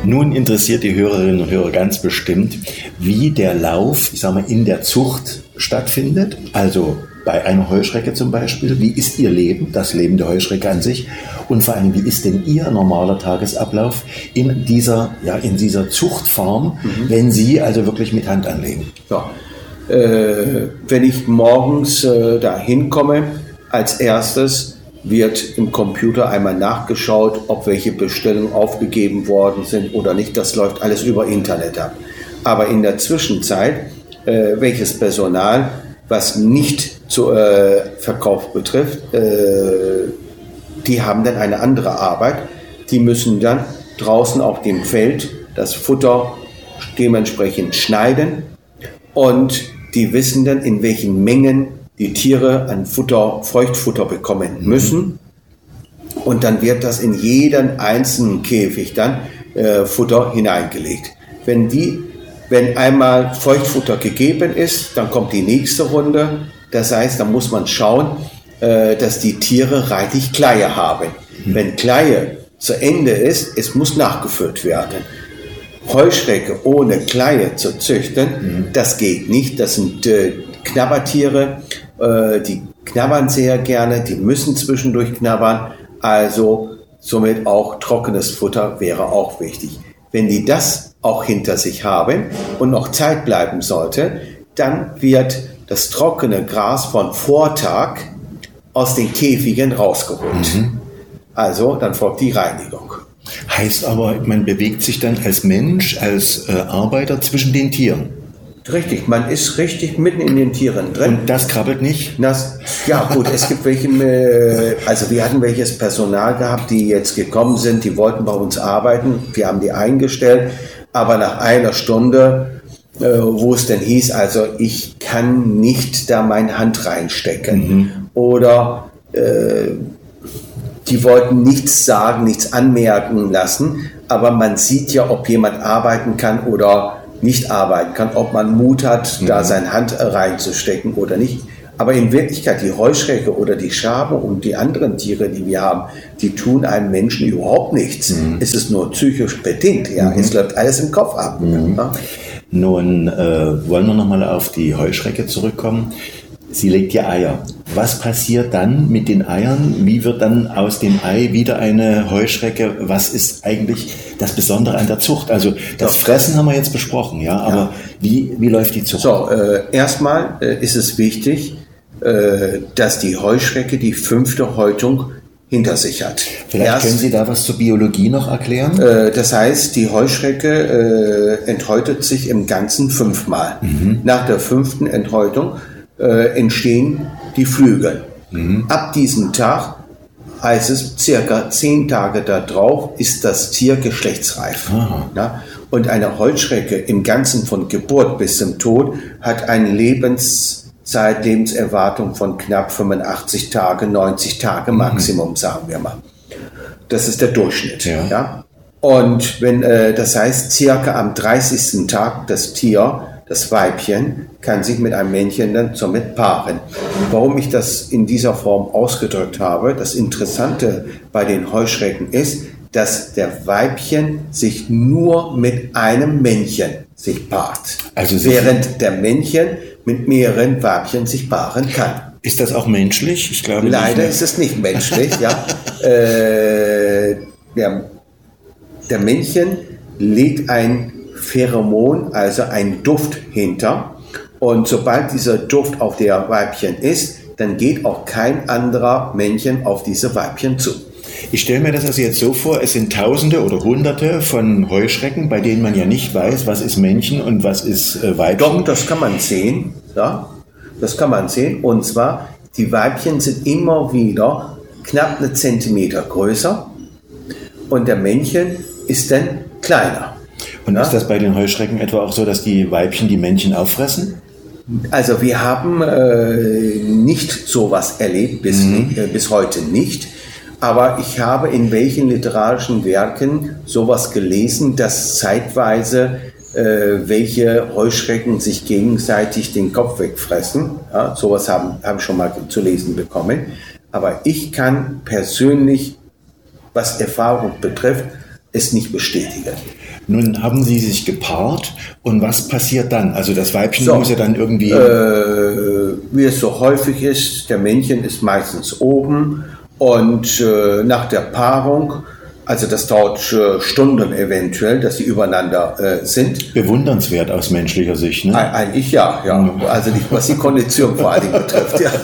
Nun interessiert die Hörerinnen und Hörer ganz bestimmt, wie der Lauf, ich sage mal, in der Zucht stattfindet. Also bei einer Heuschrecke zum Beispiel, wie ist ihr Leben, das Leben der Heuschrecke an sich? Und vor allem, wie ist denn Ihr normaler Tagesablauf in dieser Zuchtfarm, wenn Sie also wirklich mit Hand anlegen? Ja. Wenn ich morgens da hinkomme, als erstes wird im Computer einmal nachgeschaut, ob welche Bestellungen aufgegeben worden sind oder nicht. Das läuft alles über Internet ab. Aber in der Zwischenzeit, welches Personal, was nicht zu Verkauf betrifft, die haben dann eine andere Arbeit. Die müssen dann draußen auf dem Feld das Futter dementsprechend schneiden und die wissen dann, in welchen Mengen die Tiere an Futter, Feuchtfutter bekommen müssen. Und dann wird das in jeden einzelnen Käfig dann Futter hineingelegt. Wenn einmal Feuchtfutter gegeben ist, dann kommt die nächste Runde. Das heißt, da muss man schauen, dass die Tiere reichlich Kleie haben. Wenn Kleie zu Ende ist, es muss nachgefüllt werden. Heuschrecke ohne Kleie zu züchten, das geht nicht. Das sind Knabbertiere, die knabbern sehr gerne, die müssen zwischendurch knabbern. Also somit auch trockenes Futter wäre auch wichtig. Wenn die das auch hinter sich haben und noch Zeit bleiben sollte, dann wird das trockene Gras von Vortag aus den Käfigen rausgeholt. Also dann folgt die Reinigung. Heißt aber, man bewegt sich dann als Mensch, als Arbeiter zwischen den Tieren. Richtig, man ist richtig mitten in den Tieren drin. Und das krabbelt nicht? Ja gut, es gibt welche, also wir hatten welches Personal gehabt, die jetzt gekommen sind, die wollten bei uns arbeiten, wir haben die eingestellt, aber nach einer Stunde, wo es denn hieß, also ich kann nicht da meine Hand reinstecken oder die wollten nichts sagen, nichts anmerken lassen, aber man sieht ja, ob jemand arbeiten kann oder nicht arbeiten kann, ob man Mut hat, da seine Hand reinzustecken oder nicht. Aber in Wirklichkeit, die Heuschrecke oder die Schabe und die anderen Tiere, die wir haben, die tun einem Menschen überhaupt nichts. Es ist nur psychisch bedingt. Ja? Es läuft alles im Kopf ab. Ja? Nun wollen wir nochmal auf die Heuschrecke zurückkommen. Sie legt ja Eier. Was passiert dann mit den Eiern? Wie wird dann aus dem Ei wieder eine Heuschrecke? Was ist eigentlich das Besondere an der Zucht? Also das Fressen haben wir jetzt besprochen, ja, aber wie läuft die Zucht? So, erstmal ist es wichtig, dass die Heuschrecke die 5. Häutung hinter sich hat. Vielleicht können Sie da was zur Biologie noch erklären? Das heißt, die Heuschrecke enthäutet sich im Ganzen 5-mal. Nach der 5. Enthäutung entstehen die Flügel. Ab diesem Tag, heißt es, circa 10 Tage darauf, ist das Tier geschlechtsreif. Ja? Und eine Heuschrecke im Ganzen von Geburt bis zum Tod hat eine Lebenserwartung von knapp 85 Tage, 90 Tage Maximum, sagen wir mal. Das ist der Durchschnitt. Ja? Und wenn, das heißt, circa am 30. Tag das Tier, das Weibchen, kann sich mit einem Männchen dann somit paaren. Warum ich das in dieser Form ausgedrückt habe, das Interessante bei den Heuschrecken ist, dass der Weibchen sich nur mit einem Männchen sich paart, also während der Männchen mit mehreren Weibchen sich paaren kann. Ist das auch menschlich? Ich glaube leider nicht, ist es nicht menschlich. Ja. Der Männchen legt ein Pheromon, also ein Duft hinter. Und sobald dieser Duft auf der Weibchen ist, dann geht auch kein anderer Männchen auf diese Weibchen zu. Ich stelle mir das also jetzt so vor, es sind Tausende oder Hunderte von Heuschrecken, bei denen man ja nicht weiß, was ist Männchen und was ist Weibchen. Doch, das kann man sehen. Ja, das kann man sehen. Und zwar, die Weibchen sind immer wieder knapp 1 Zentimeter größer und der Männchen ist dann kleiner. Und ist das bei den Heuschrecken etwa auch so, dass die Weibchen die Männchen auffressen? Also wir haben nicht sowas erlebt, bis heute nicht. Aber ich habe in welchen literarischen Werken sowas gelesen, dass zeitweise welche Heuschrecken sich gegenseitig den Kopf wegfressen. Ja, sowas habe ich schon mal zu lesen bekommen. Aber ich kann persönlich, was Erfahrung betrifft, es nicht bestätigen. Nun haben Sie sich gepaart und was passiert dann? Also das Weibchen muss ja dann irgendwie... Wie es so häufig ist, der Männchen ist meistens oben und nach der Paarung, also das dauert Stunden eventuell, dass sie übereinander sind. Bewundernswert aus menschlicher Sicht, ne? Eigentlich ja. Also nicht, was die Kondition vor allen Dingen betrifft, ja.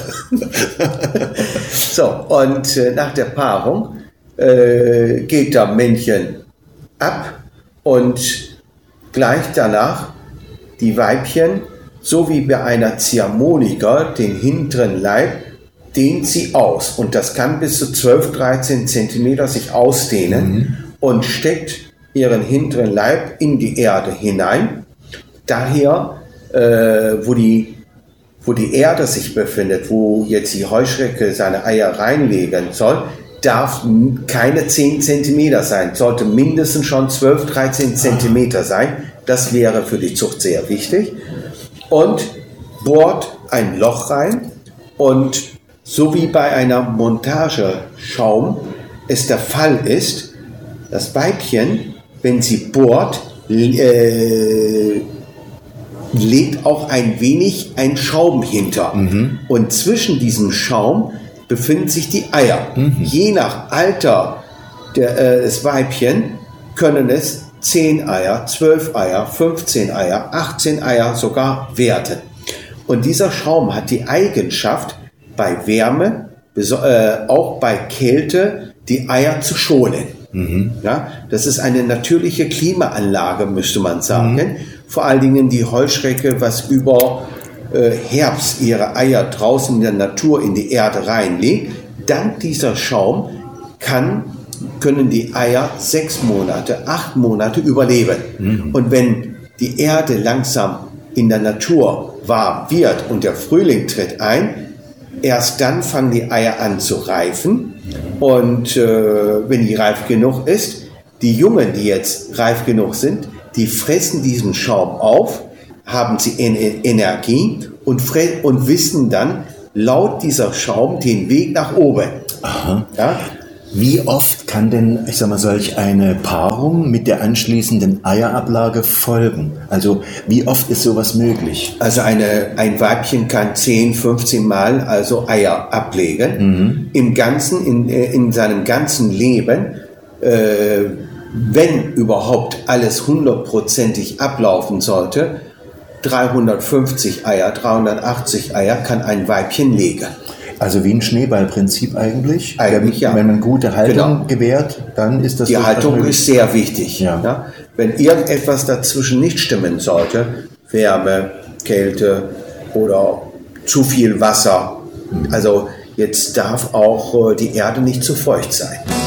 So, und nach der Paarung geht der Männchen ab und gleich danach die Weibchen, so wie bei einer Ziehharmonika, den hinteren Leib, dehnt sie aus. Und das kann bis zu 12-13 Zentimeter sich ausdehnen und steckt ihren hinteren Leib in die Erde hinein. Daher, wo die Erde sich befindet, wo jetzt die Heuschrecke seine Eier reinlegen soll, darf keine 10 Zentimeter sein, sollte mindestens schon 12-13 Zentimeter sein. Das wäre für die Zucht sehr wichtig. Und bohrt ein Loch rein und so wie bei einer Montageschaum es der Fall ist, das Weibchen, wenn sie bohrt, legt auch ein wenig ein Schaum hinter. Und zwischen diesem Schaum befinden sich die Eier. Je nach Alter des Weibchen können es 10 Eier, 12 Eier, 15 Eier, 18 Eier sogar werden. Und dieser Schaum hat die Eigenschaft, bei Wärme, auch bei Kälte, die Eier zu schonen. Ja, das ist eine natürliche Klimaanlage, müsste man sagen. Vor allen Dingen die Heuschrecke, was über Herbst ihre Eier draußen in der Natur in die Erde reinlegt. Dank dieser Schaum können die Eier 6 Monate, 8 Monate überleben. Und wenn die Erde langsam in der Natur warm wird und der Frühling tritt ein, erst dann fangen die Eier an zu reifen und wenn die reif genug ist, die Jungen, die jetzt reif genug sind, die fressen diesen Schaum auf, haben sie Energie und wissen dann laut dieser Schaum den Weg nach oben. Ja? Wie oft kann denn, ich sag mal, solch eine Paarung mit der anschließenden Eierablage folgen? Also wie oft ist sowas möglich? Also ein Weibchen kann 10, 15 Mal also Eier ablegen. Im Ganzen, in seinem ganzen Leben, wenn überhaupt alles 100%ig ablaufen sollte, 350 Eier, 380 Eier kann ein Weibchen legen. Also wie ein Schneeballprinzip eigentlich? Eigentlich ja. Wenn man gute Haltung gewährt, dann ist das... Die Haltung ist sehr wichtig. Ja. Ja? Wenn irgendetwas dazwischen nicht stimmen sollte, Wärme, Kälte oder zu viel Wasser, also jetzt darf auch die Erde nicht zu feucht sein.